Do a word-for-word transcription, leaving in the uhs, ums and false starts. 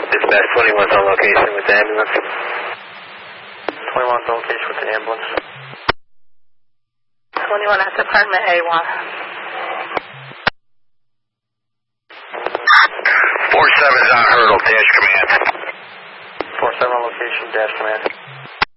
Dispatch twenty-one's on location with the ambulance. twenty-one's on location with the ambulance. twenty-one at Department A one. four seven's on hurdle, dash command. four seven on location, dash command.